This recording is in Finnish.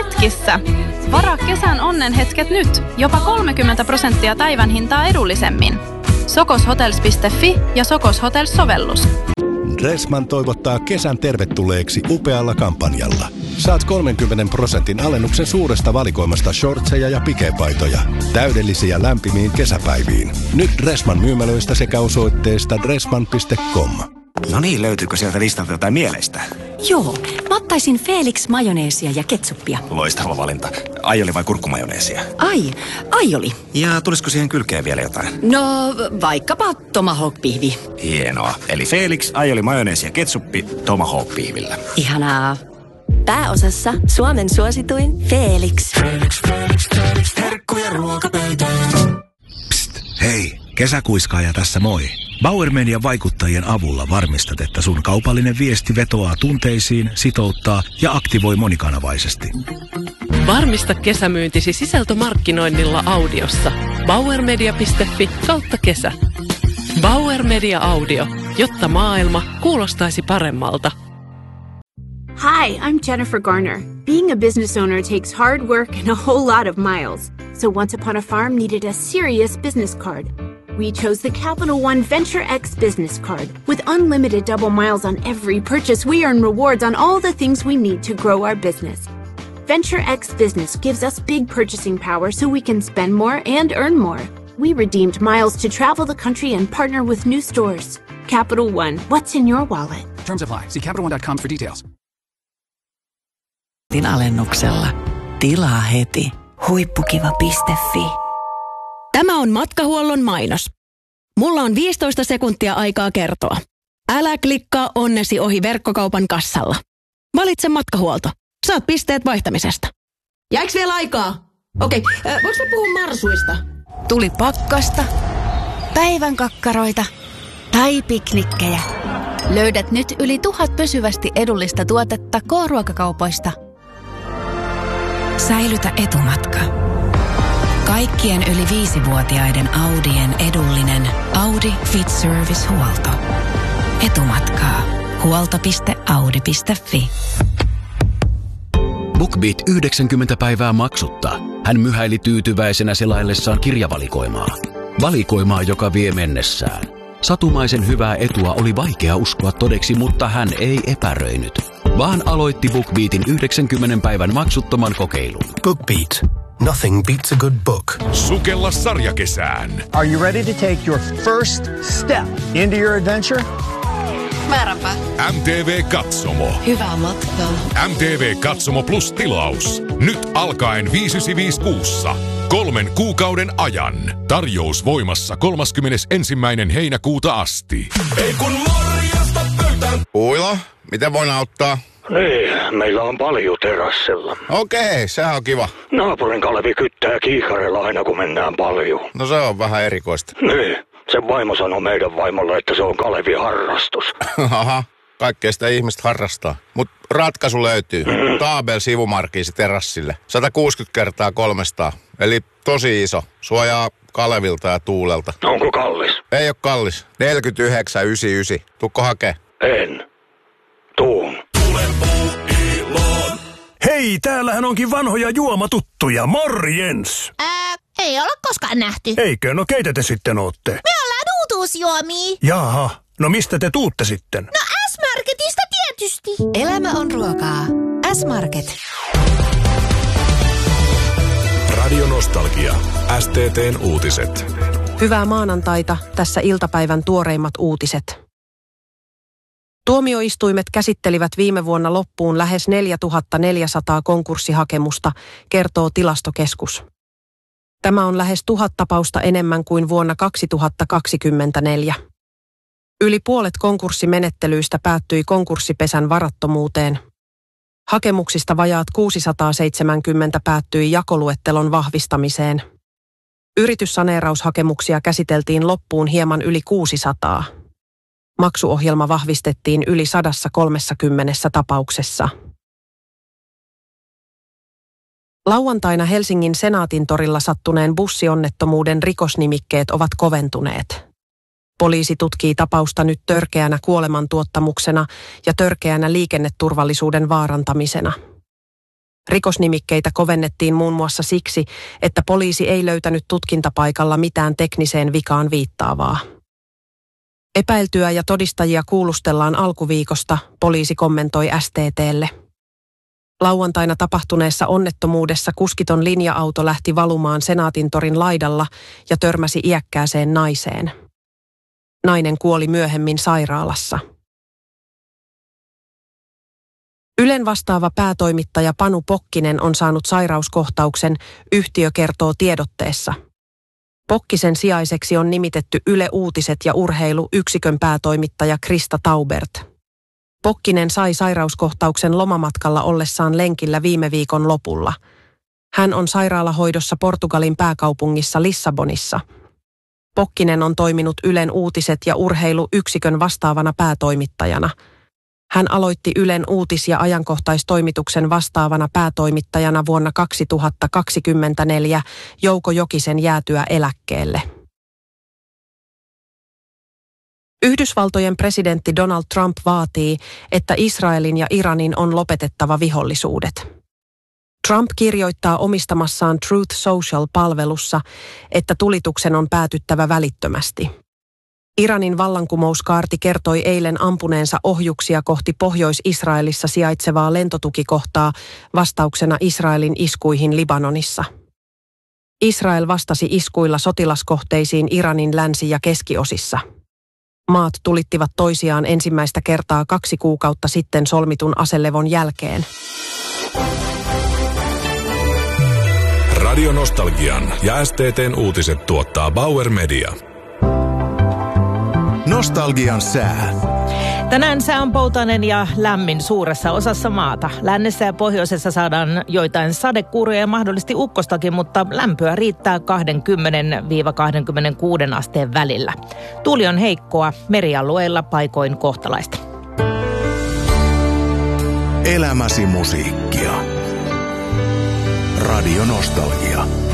hetkissä. Varaa kesän onnenhetket nyt. Jopa 30% päivän hintaa edullisemmin. sokoshotels.fi ja Sokos Hotels-sovellus. Dressman toivottaa kesän tervetulleeksi upealla kampanjalla. Saat 30% alennuksen suuresta valikoimasta shortseja ja pikepaitoja. Täydellisiä lämpimiin kesäpäiviin. Nyt Dressman myymälöistä sekä osoitteesta dressman.com. No niin, löytyykö sieltä listalta jotain mieleistä? Joo, mä ottaisin Felix majoneesia ja ketsuppia. Loistava valinta. Aioli vai kurkkumajoneesia? Aioli. Ja tulisiko siihen kylkeen vielä jotain? No, vaikkapa tomahawk-pihvi. Hienoa. Eli Felix, aioli, majoneesi ja ketsuppi tomahawk-pihvillä. Ihanaa. Pääosassa Suomen suosituin Felix. Felix. Herkkuja ruokapöytään. Psst, hei. Kesäkuiskaaja tässä moi. Bauer Median vaikuttajien avulla varmistat, että sun kaupallinen viesti vetoaa tunteisiin, sitouttaa ja aktivoi monikanavaisesti. Varmista kesämyyntisi sisältömarkkinoinnilla Audiossa. bauermedia.fi/kesä. Bauer Media Audio, jotta maailma kuulostaisi paremmalta. Hi, I'm Jennifer Garner. Being a business owner takes hard work and a whole lot of miles. So Once Upon a Farm needed a serious business card. We chose the Capital One Venture X business card. With unlimited double miles on every purchase, we earn rewards on all the things we need to grow our business. Venture X Business gives us big purchasing power so we can spend more and earn more. We redeemed miles to travel the country and partner with new stores. Capital One, what's in your wallet? Terms apply. See CapitalOne.com for details. Alennuksella. Tilaa heti. Huippukiva.fi. Tämä on Matkahuollon mainos. Mulla on 15 sekuntia aikaa kertoa. Älä klikkaa onnesi ohi verkkokaupan kassalla. Valitse Matkahuolto. Saat pisteet vaihtamisesta. Jääks vielä aikaa? Okei, voiko mä puhua marsuista? Tuli pakkasta, päivän kakkaroita tai piknikkejä. Löydät nyt yli 1000 pysyvästi edullista tuotetta K-ruokakaupoista. Säilytä etumatka. Kaikkien yli 5-vuotiaiden Audien edullinen Audi Fit Service-huolto. Etumatkaa. Huolto.audi.fi. BookBeat 90 päivää maksutta. Hän myhäili tyytyväisenä selaillessaan kirjavalikoimaa. Valikoimaa, joka vie mennessään. Satumaisen hyvää etua oli vaikea uskoa todeksi, mutta hän ei epäröinyt, vaan aloitti BookBeatin 90 päivän maksuttoman kokeilun. BookBeat. Nothing beats a good book. Sukella sarjakesään. Are you ready to take your first step into your adventure? Määränpä. MTV Katsomo. Hyvää matkaa. MTV Katsomo Plus -tilaus. Nyt alkaen 595 kuussa. 3 kuukauden ajan. Tarjous voimassa 31. heinäkuuta asti. Ei kun morjesta pöytään. Uilo, miten voin auttaa? Niin, meillä on paljon terassilla. Okei, sehän on kiva. Naapurin Kalevi kyttää kiikarilla aina kun mennään paljon. No se on vähän erikoista. Niin, sen vaimo sanoo meidän vaimolle, että se on Kalevin harrastus. Aha, kaikkea sitä ihmiset harrastaa. Mut ratkaisu löytyy. Taabel sivumarkiisi terassille. 160 × 300. Eli tosi iso. Suojaa Kalevilta ja tuulelta. Onko kallis? Ei oo kallis. 49,99. Tuukko hakee? En. Tuun. Hei, täällähän onkin vanhoja juomatuttuja. Morjens! Ei olla koskaan nähty. Eikö? No keitä te sitten ootte? Me ollaan uutuusjuomia. Jaha, no mistä te tuutte sitten? No S-Marketista tietysti. Elämä on ruokaa. S-Market. Radio Nostalgia. STT:n uutiset. Hyvää maanantaita. Tässä iltapäivän tuoreimmat uutiset. Tuomioistuimet käsittelivät viime vuonna loppuun lähes 4400 konkurssihakemusta, kertoo Tilastokeskus. Tämä on lähes 1000 tapausta enemmän kuin vuonna 2024. Yli puolet konkurssimenettelyistä päättyi konkurssipesän varattomuuteen. Hakemuksista vajaat 670 päättyi jakoluettelon vahvistamiseen. Yrityssaneeraushakemuksia käsiteltiin loppuun hieman yli 600. Maksuohjelma vahvistettiin yli 130 tapauksessa. Lauantaina Helsingin Senaatintorilla sattuneen bussionnettomuuden rikosnimikkeet ovat koventuneet. Poliisi tutkii tapausta nyt törkeänä kuolemantuottamuksena ja törkeänä liikenneturvallisuuden vaarantamisena. Rikosnimikkeitä kovennettiin muun muassa siksi, että poliisi ei löytänyt tutkintapaikalla mitään tekniseen vikaan viittaavaa. Epäiltyä ja todistajia kuulustellaan alkuviikosta, poliisi kommentoi STT:lle. Lauantaina tapahtuneessa onnettomuudessa kuskiton linja-auto lähti valumaan Senaatintorin laidalla ja törmäsi iäkkääseen naiseen. Nainen kuoli myöhemmin sairaalassa. Ylen vastaava päätoimittaja Panu Pokkinen on saanut sairauskohtauksen, yhtiö kertoo tiedotteessa. Pokkisen sijaiseksi on nimitetty Yle Uutiset ja urheiluyksikön päätoimittaja Krista Taubert. Pokkinen sai sairauskohtauksen lomamatkalla ollessaan lenkillä viime viikon lopulla. Hän on sairaalahoidossa Portugalin pääkaupungissa Lissabonissa. Pokkinen on toiminut Ylen Uutiset ja urheiluyksikön vastaavana päätoimittajana. Hän aloitti Ylen uutis- ja ajankohtaistoimituksen vastaavana päätoimittajana vuonna 2024 Jouko Jokisen jäätyä eläkkeelle. Yhdysvaltojen presidentti Donald Trump vaatii, että Israelin ja Iranin on lopetettava vihollisuudet. Trump kirjoittaa omistamassaan Truth Social-palvelussa, että tulituksen on päätyttävä välittömästi. Iranin vallankumouskaarti kertoi eilen ampuneensa ohjuksia kohti Pohjois-Israelissa sijaitsevaa lentotukikohtaa vastauksena Israelin iskuihin Libanonissa. Israel vastasi iskuilla sotilaskohteisiin Iranin länsi- ja keskiosissa. Maat tulittivat toisiaan ensimmäistä kertaa 2 kuukautta sitten solmitun aselevon jälkeen. Radio Nostalgian ja STT:n uutiset tuottaa Bauer Media. Nostalgian sää. Tänään sää on poutainen ja lämmin suuressa osassa maata. Lännessä ja pohjoisessa saadaan joitain sadekuuroja ja mahdollisesti ukkostakin, mutta lämpöä riittää 20–26 asteen välillä. Tuuli on heikkoa, merialueilla paikoin kohtalaista. Elämäsi musiikkia. Radio Nostalgia.